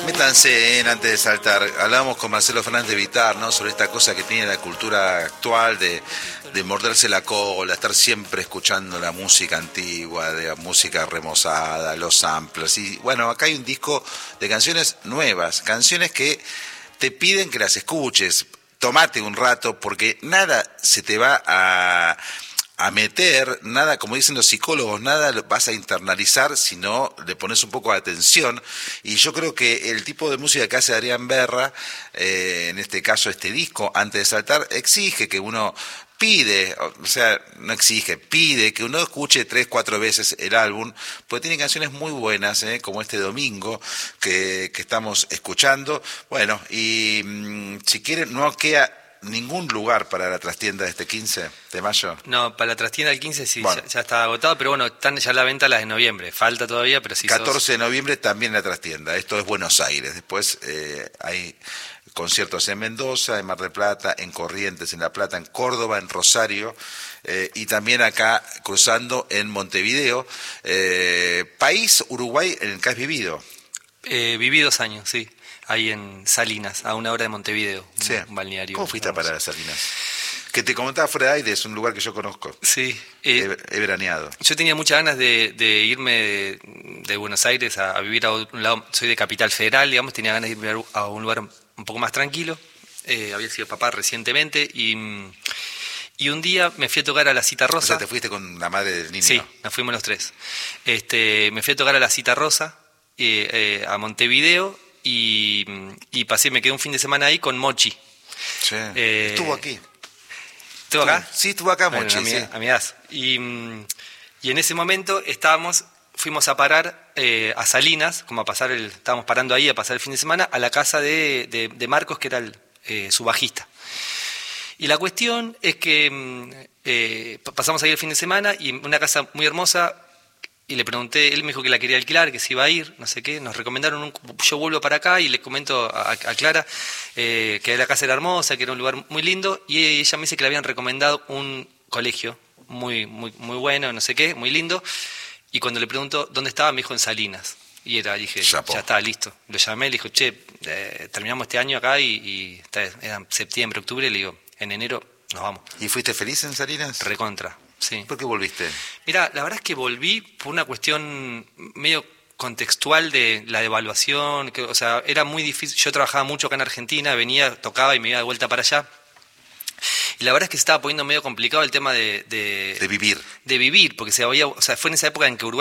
Métanse en antes de saltar. Hablábamos con Marcelo Fernández de Vitar, ¿no? Sobre esta cosa que tiene la cultura actual de morderse la cola, estar siempre escuchando la música antigua, de la música remozada, los samplers. Y bueno, acá hay un disco de canciones nuevas, canciones que te piden que las escuches. Tomate un rato porque nada se te va a meter, nada, como dicen los psicólogos, nada lo vas a internalizar si no le pones un poco de atención. Y yo creo que el tipo de música que hace Adrián Berra, en este caso este disco, antes de saltar, exige que uno pide, o sea, no exige, pide que uno escuche 3-4 veces el álbum, porque tiene canciones muy buenas, como este domingo que estamos escuchando. Bueno, y si quieren, no queda ningún lugar para la trastienda de este 15 de mayo. No, para la trastienda del 15 sí, bueno, ya está agotado, pero bueno, están ya a la venta las de noviembre. Falta todavía, pero sí. 14 de noviembre también la trastienda. Esto es Buenos Aires. Después hay conciertos en Mendoza, en Mar del Plata, en Corrientes, en La Plata, en Córdoba, en Rosario, y también acá cruzando en Montevideo. País, Uruguay, en el que has vivido. Viví 2 años, sí. Ahí en Salinas, a 1 hora de Montevideo, sí. Un balneario. ¿Cómo fuiste para Salinas? Que te comentaba fuera de aire, es un lugar que yo conozco. Sí. He veraneado. Yo tenía muchas ganas de irme de Buenos Aires a vivir a un lado. Soy de Capital Federal, digamos, tenía ganas de irme a un lugar un poco más tranquilo. Había sido papá recientemente y un día me fui a tocar a la Cita Rosa. O sea, te fuiste con la madre del niño. Sí, nos fuimos los 3. Me fui a tocar a la Cita Rosa, a Montevideo. Y me quedé un fin de semana ahí con Mochi. Sí. Estuvo aquí. ¿Estuvo acá? Sí, estuvo acá Mochi. Bueno, sí. Amigas. Y en ese momento fuimos a parar a Salinas, estábamos parando ahí a pasar el fin de semana, a la casa de Marcos, que era su bajista. Y la cuestión es que pasamos ahí el fin de semana y una casa muy hermosa. Y le pregunté, él me dijo que la quería alquilar, que se iba a ir, no sé qué. Nos recomendaron, yo vuelvo para acá y le comento a Clara que la casa era hermosa, que era un lugar muy lindo. Y ella me dice que le habían recomendado un colegio muy, muy, muy bueno, no sé qué, muy lindo. Y cuando le pregunto dónde estaba, me dijo en Salinas. Y dije, Chapo. Ya está, listo. Lo llamé, le dijo, terminamos este año acá y era septiembre, octubre. Le digo, en enero nos vamos. ¿Y fuiste feliz en Salinas? Recontra. Sí. ¿Por qué volviste? Mira, la verdad es que volví por una cuestión medio contextual de la devaluación, o sea, era muy difícil. Yo trabajaba mucho acá en Argentina, venía, tocaba y me iba de vuelta para allá. Y la verdad es que se estaba poniendo medio complicado el tema de vivir. De vivir, porque fue en esa época en que Uruguay